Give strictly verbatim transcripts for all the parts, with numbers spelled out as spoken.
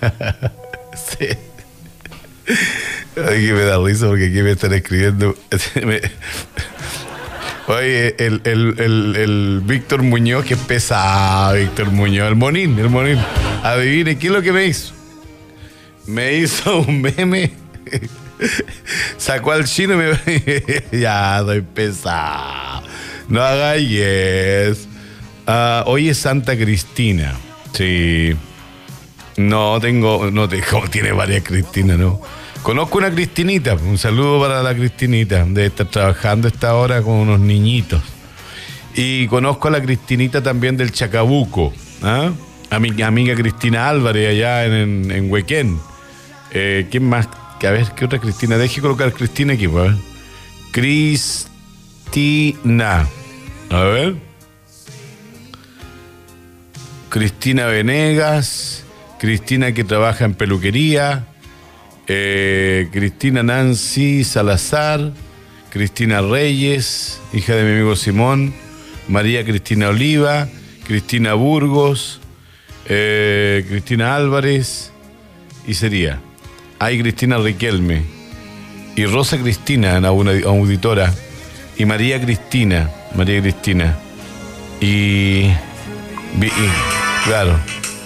Sí. Ay, que me da risa porque aquí me están escribiendo. Oye, el, el, el, el Víctor Muñoz, que es pesado, Víctor Muñoz, el Monín, el Monín. Adivine, ¿qué es lo que me hizo? Me hizo un meme. Sacó al chino y me... Ya, doy pesado. No hagáis. Uh, hoy es Santa Cristina. Sí. No tengo, no tengo, tiene varias Cristinas, ¿no? Conozco una Cristinita, un saludo para la Cristinita, de estar trabajando esta hora con unos niñitos. Y conozco a la Cristinita también del Chacabuco, ¿ah? A mi amiga Cristina Álvarez allá en, en, en Huequén. Eh, ¿Quién más? A ver, ¿qué otra Cristina? Deje colocar Cristina aquí, a ver. Cristina. A ver. Cristina Venegas. Cristina que trabaja en peluquería. Eh, Cristina Nancy Salazar. Cristina Reyes, hija de mi amigo Simón. María Cristina Oliva. Cristina Burgos. Eh, Cristina Álvarez. Y sería... Hay Cristina Riquelme y Rosa Cristina, una auditora, y María Cristina, María Cristina, y, y claro.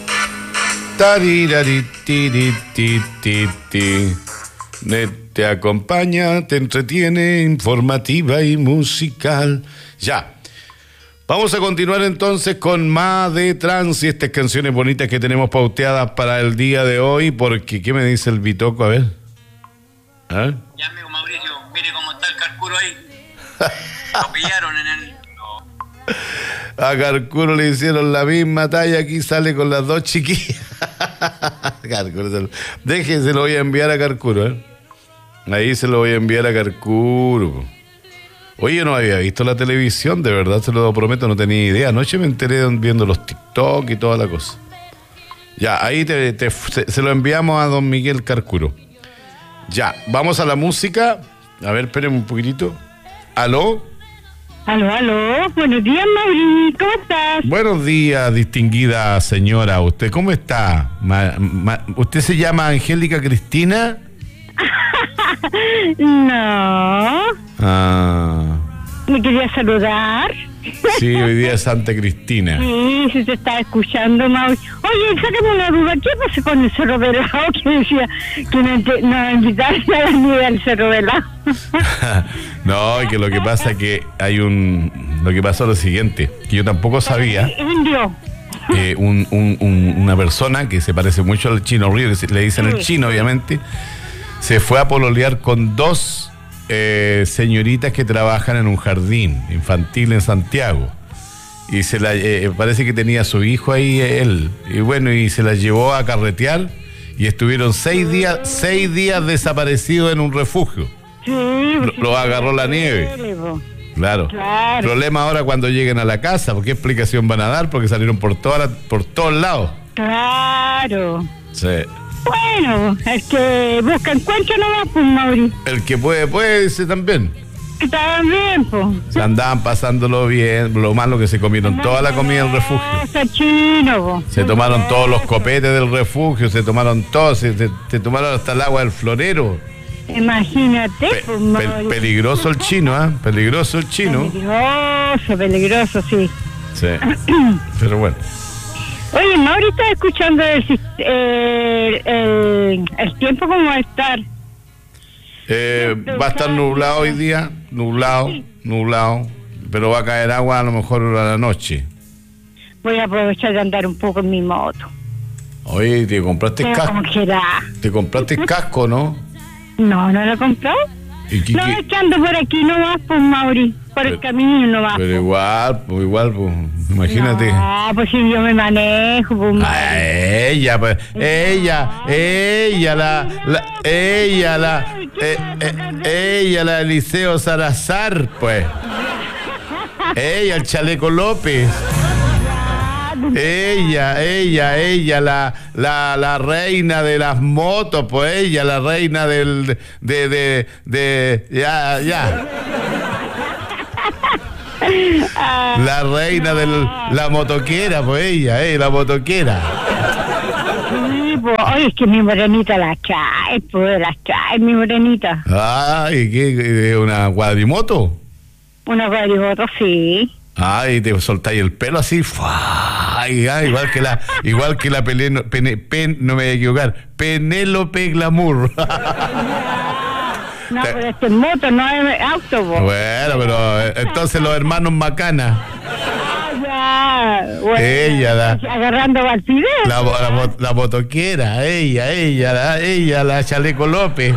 Te acompaña, te entretiene, informativa y musical. Ya. Vamos a continuar entonces con más de trance y estas canciones bonitas que tenemos pauteadas para el día de hoy, porque ¿qué me dice el Bitoco? A ver. ¿Ah? Ya, amigo Mauricio, mire cómo está el Carcuro ahí. Lo pillaron en el... No. A Carcuro le hicieron la misma talla, aquí sale con las dos chiquillas. Carcuro, déjese, se lo voy a enviar a Carcuro, ¿eh? Ahí se lo voy a enviar a Carcuro. Oye, yo no había visto la televisión, de verdad, se lo prometo, no tenía idea. Anoche me enteré viendo los TikTok y toda la cosa. Ya, ahí te, te, se, se lo enviamos a don Miguel Carcuro. Ya, vamos a la música. A ver, esperen un poquitito. ¿Aló? Aló, aló. Buenos días, Mauri. ¿Cómo estás? Buenos días, distinguida señora. ¿Usted cómo está? Ma, ma, ¿Usted se llama Angélica Cristina? No. Ah. ¿Me quería saludar? Sí, hoy día es Santa Cristina. Sí, se te está escuchando, Mauri. Oye, sácame una duda. ¿Qué pasa con el Cerro Velado? Que decía que nos no invitaron a la nieve al Cerro Velado. No, y que lo que pasa es que hay un... Lo que pasó es lo siguiente, que yo tampoco sabía. Indio. Eh, un, un, un, una persona que se parece mucho al Chino Río, que le dicen el Chino, obviamente, se fue a pololear con dos eh, señoritas que trabajan en un jardín infantil en Santiago. Y se la eh, parece que tenía a su hijo ahí, él. Y bueno, y se la llevó a carretear y estuvieron seis días, seis días desaparecidos en un refugio. Sí, Lo, lo agarró la nieve. Claro. Claro. Problema ahora cuando lleguen a la casa, ¿por qué explicación van a dar? Porque salieron por todas por todos lados. Claro. Sí. Bueno, el que busca encuentra nomás, pues, Mauri. El que puede, puede, dice también. Estaban bien, pues. Se andaban pasándolo bien, lo malo que se comieron toda la comida del refugio. Chino, se tomaron todos los copetes del refugio, se tomaron todo, se, se, se tomaron hasta el agua del florero. Imagínate, Pe- pues, pe- peligroso el chino, ¿ah? ¿eh? Peligroso el chino. Peligroso, peligroso, sí. Sí, pero bueno. Oye, Mauri, ¿estás escuchando el, el, el, el tiempo cómo va a estar? Eh, va a estar nublado hoy día, nublado, nublado, pero va a caer agua a lo mejor a la noche. Voy a aprovechar de andar un poco en mi moto. Oye, ¿te compraste Pero casco? ¿cómo será? ¿Te compraste casco, no? No, no lo he comprado. ¿Y qué, No, qué? es que ando por aquí nomás, pues, Mauri. Por Pero- el camino nomás. Pero pues. igual, pues igual, pues, imagínate. No, pues si yo me manejo, pues, Mauri. Ah, ella, pues, ella, ella, la, la ella, la, eh, eh, ella, la Eliseo Salazar, pues. Ella, el Chaleco López. Ella, ella, ella, la, la, la reina de las motos, pues ella, la reina del, de, de, de, ya, ya. La reina de la motoquera, pues ella, eh, la motoquera. Sí, pues, oye, es que mi morenita la trae, pues, la trae mi morenita. Ay, ¿qué? ¿Una cuadrimoto? Una cuadrimoto, sí. Ay, te soltáis el pelo así, ay, ay, igual que la, igual que la pele, pene, pen, no me voy a equivocar, Penélope Glamour. No, pero este es moto, no es auto, po. Bueno, pero eh, entonces los hermanos Macana. Ah, ya, bueno, Ella da. Agarrando al Fidel. La, la, la, la botoquera, ella, ella, la, ella, la Chaleco López.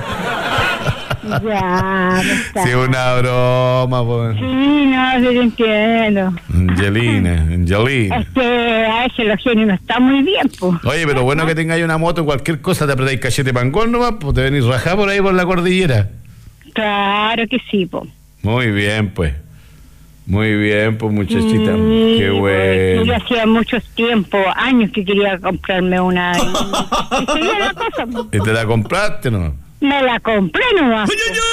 Ya, no está. Sí, una broma, pues. Sí, no, sí te entiendo. Angelina, Angelina. Es que a veces los genios no están muy bien, pues. Oye, pero bueno que tengáis una moto, cualquier cosa, te apretáis cachete pangón nomás, pues te venís rajá por ahí por la cordillera. Claro que sí, pues. Muy bien, pues. Muy bien, pues, muchachita. Sí, Qué bueno. Yo hacía mucho tiempo, años que quería comprarme una. Y, y seguía la cosa, po. ¿Y te la compraste, no? Me la compré nomás.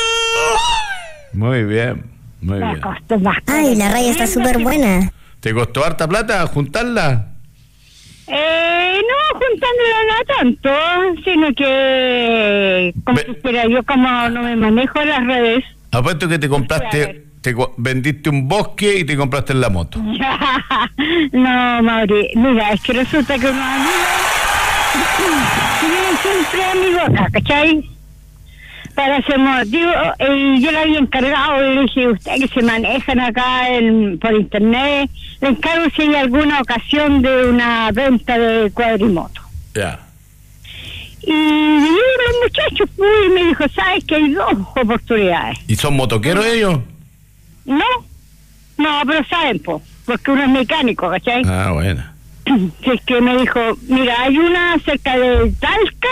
Muy bien, muy Me bien. costó más. Ay, la raya está súper buena. ¿Te costó harta plata juntarla? Eh, no, juntándola no tanto, sino que, como Ve- quisiera, yo como no me manejo en las redes. Apuesto que te compraste, te co- vendiste un bosque y te compraste la moto. No, Mauri, mira, es que resulta que unos amigos tienen siempre amigos acá, ¿cachai? Para ese motivo, eh, yo le había encargado, y le dije, usted que se manejan acá en, por internet, le encargo si hay alguna ocasión de una venta de cuadrimoto. Ya. Y vinieron los muchachos, pues, y me dijo, ¿sabes que hay dos oportunidades? ¿Y son motoqueros ellos? No, no, pero saben, pues, porque uno es mecánico, ¿cachai? Ah, bueno. Si es que me dijo, mira, hay una cerca de Talca,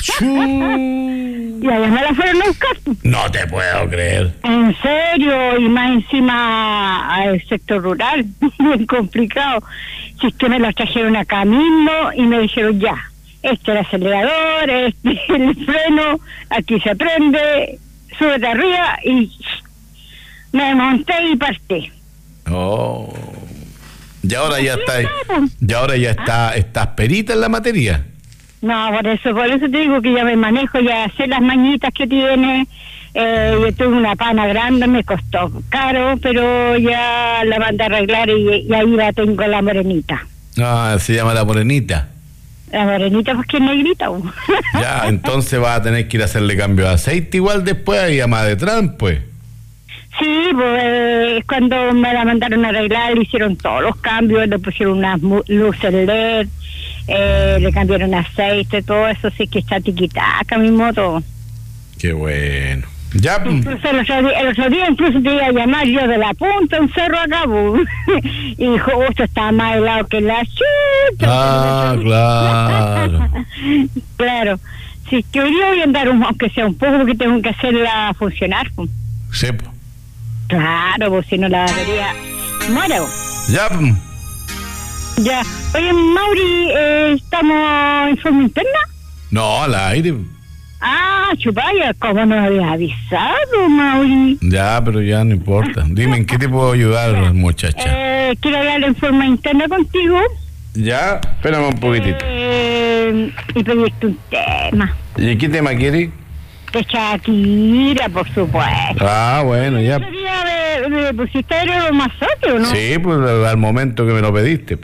y allá me la fueron a buscar. No te puedo creer. En serio, y más encima al sector rural, bien complicado. Si es que me los trajeron acá mismo y me dijeron ya, este es el acelerador, este es el freno, aquí se prende, súbete arriba y me monté y partí. Oh. Y ahora ya está, y ahora ya está, estás perita en la materia. No, por eso, por eso te digo que ya me manejo, ya sé las mañitas que tiene. Eh, yo tuve una pana grande, me costó caro, pero ya la mandé a arreglar y, y ahí la tengo la morenita. Ah, se llama la morenita. La morenita pues que es negrita. uh. Ya, entonces vas a tener que ir a hacerle cambio de aceite igual después y a más detrás, pues. Sí, pues eh, cuando me la mandaron a arreglar le hicieron todos los cambios, le pusieron unas mu- luces L E D, eh, le cambiaron aceite, todo eso, sí que está tiquitaca mi moto. Qué bueno. Ya, pues. Incluso el otro, día, el otro día incluso te iba a llamar yo de la punta, un cerro acá, pues. Y justo estaba más helado que la chuta. Ah, claro. Claro. Sí, que hoy día voy a andar, un, aunque sea un poco, porque tengo que hacerla funcionar, pues. Sí, pues. Claro, pues si no la batería muere, pues. Ya, pues. Ya. Oye, Mauri, eh, ¿estamos en forma interna? No, al aire. Ah, chupaya, ¿cómo nos habías avisado, Mauri? Ya, pero ya no importa. Dime, ¿en qué te puedo ayudar, muchacha? Eh, quiero hablar en forma interna contigo. Ya, espérame un poquitito. Eh, y pedirte un tema. ¿Y qué tema quieres? De Shakira, por supuesto. Ah, bueno, ya. ¿Ese día me, me pusiste aero mazote o no? Sí, pues al momento que me lo pediste.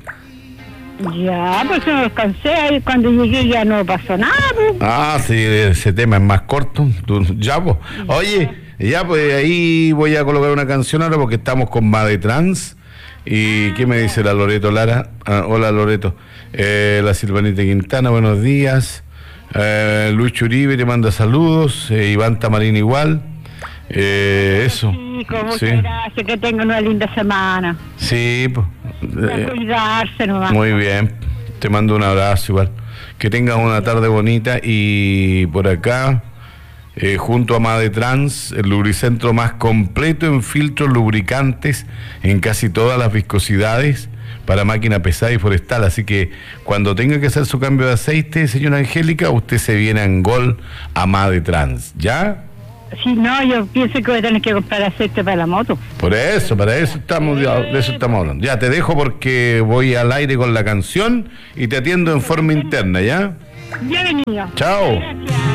Ya, pues no alcancé. Ahí cuando llegué ya no pasó nada, pues. Ah, sí, ese tema es más corto. Tú- ya, pues. Oye, ya, pues ahí voy a colocar una canción ahora porque estamos con Madre Trans. ¿Y qué me dice la Loreto Lara? Ah, hola, Loreto. Eh, la Silvanita Quintana, buenos días. Eh, Luis Uribe te manda saludos. Eh, Iván Tamarín igual. Eh, eso. Chicos, muchas Sí, gracias. Que tengan una linda semana. sí, pues. A eh, cuidarse nomás. Muy bien, te mando un abrazo igual. Que tengas una tarde bonita y por acá, eh, junto a Made Trans, el lubricentro más completo en filtros lubricantes en casi todas las viscosidades para máquina pesada y forestal. Así que cuando tenga que hacer su cambio de aceite, señora Angélica, usted se viene en gol a Made Trans, ¿ya? Si no, yo pienso que voy a tener que comprar aceite para la moto. Por eso, para eso estamos, de eso estamos hablando. Ya, te dejo porque voy al aire con la canción y te atiendo en forma interna, ¿ya? Bienvenido. Chao. Gracias.